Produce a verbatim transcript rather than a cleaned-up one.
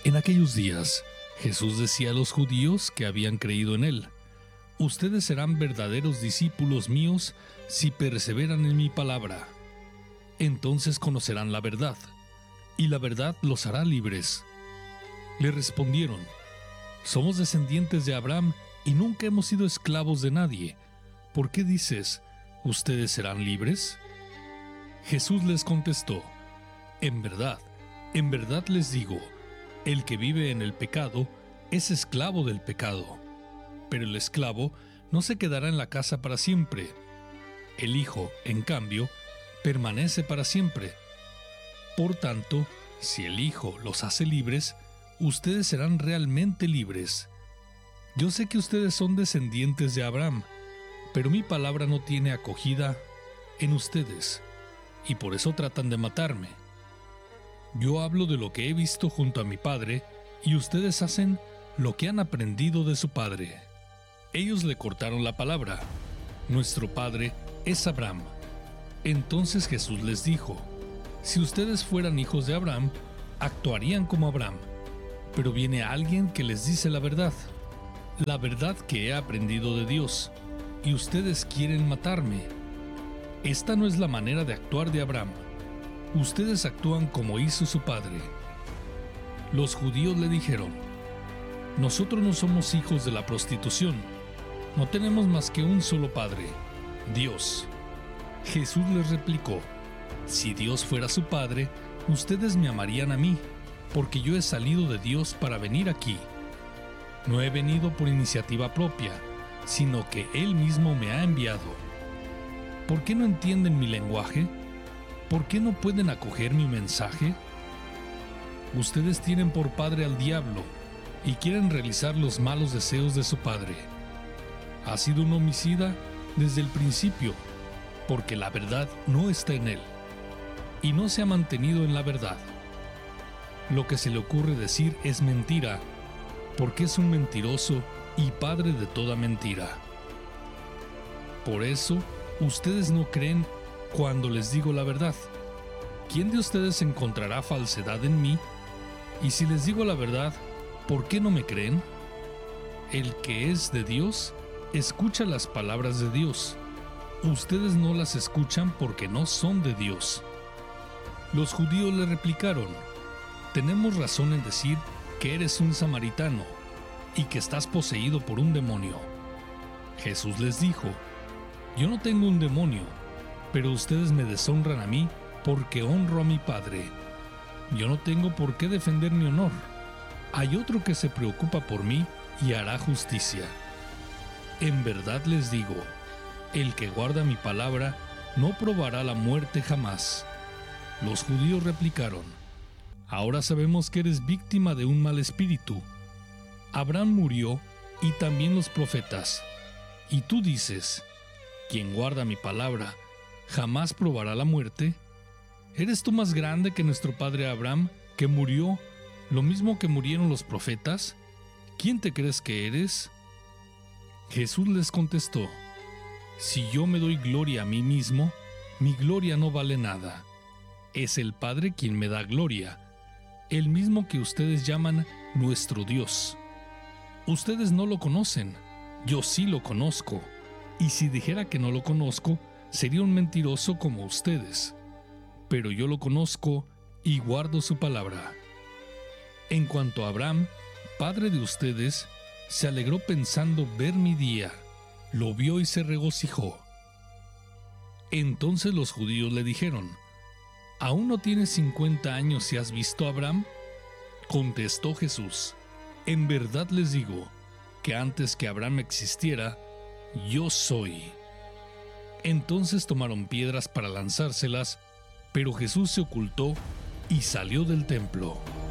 En aquellos días, Jesús decía a los judíos que habían creído en él: ustedes serán verdaderos discípulos míos si perseveran en mi palabra. Entonces conocerán la verdad, y la verdad los hará libres. Le respondieron: somos descendientes de Abraham y nunca hemos sido esclavos de nadie. ¿Por qué dices, ustedes serán libres? Jesús les contestó: en verdad, en verdad les digo, el que vive en el pecado es esclavo del pecado. Pero el esclavo no se quedará en la casa para siempre. El Hijo, en cambio, permanece para siempre. Por tanto, si el Hijo los hace libres, ustedes serán realmente libres. Yo sé que ustedes son descendientes de Abraham, pero mi palabra no tiene acogida en ustedes, y por eso tratan de matarme. Yo hablo de lo que he visto junto a mi padre, y ustedes hacen lo que han aprendido de su padre. Ellos le cortaron la palabra: nuestro padre es Abraham. Entonces Jesús les dijo: si ustedes fueran hijos de Abraham, actuarían como Abraham. Pero viene alguien que les dice la verdad, la verdad que he aprendido de Dios, y ustedes quieren matarme. Esta no es la manera de actuar de Abraham. Ustedes actúan como hizo su padre. Los judíos le dijeron: nosotros no somos hijos de la prostitución. No tenemos más que un solo padre, Dios. Jesús les replicó: si Dios fuera su padre, ustedes me amarían a mí, porque yo he salido de Dios para venir aquí. No he venido por iniciativa propia, sino que Él mismo me ha enviado. ¿Por qué no entienden mi lenguaje? ¿Por qué no pueden acoger mi mensaje? Ustedes tienen por padre al diablo y quieren realizar los malos deseos de su padre. Ha sido un homicida desde el principio, porque la verdad no está en él, y no se ha mantenido en la verdad. Lo que se le ocurre decir es mentira, porque es un mentiroso y padre de toda mentira. Por eso, ustedes no creen cuando les digo la verdad. ¿Quién de ustedes encontrará falsedad en mí? Y si les digo la verdad, ¿por qué no me creen? El que es de Dios, escucha las palabras de Dios. Ustedes no las escuchan porque no son de Dios. Los judíos le replicaron: tenemos razón en decir que eres un samaritano y que estás poseído por un demonio. Jesús les dijo: yo no tengo un demonio, pero ustedes me deshonran a mí porque honro a mi Padre. Yo no tengo por qué defender mi honor. Hay otro que se preocupa por mí y hará justicia. En verdad les digo, el que guarda mi palabra no probará la muerte jamás. Los judíos replicaron: ahora sabemos que eres víctima de un mal espíritu. Abraham murió y también los profetas. Y tú dices: quien guarda mi palabra jamás probará la muerte. ¿Eres tú más grande que nuestro padre Abraham, que murió lo mismo que murieron los profetas? ¿Quién te crees que eres? Jesús les contestó: si yo me doy gloria a mí mismo, mi gloria no vale nada. Es el Padre quien me da gloria, el mismo que ustedes llaman nuestro Dios. Ustedes no lo conocen, yo sí lo conozco, y si dijera que no lo conozco, sería un mentiroso como ustedes. Pero yo lo conozco y guardo su palabra. En cuanto a Abraham, padre de ustedes, se alegró pensando ver mi día, lo vio y se regocijó. Entonces los judíos le dijeron: ¿aún no tienes cincuenta años y has visto a Abraham? Contestó Jesús: en verdad les digo, que antes que Abraham existiera, yo soy. Entonces tomaron piedras para lanzárselas, pero Jesús se ocultó y salió del templo.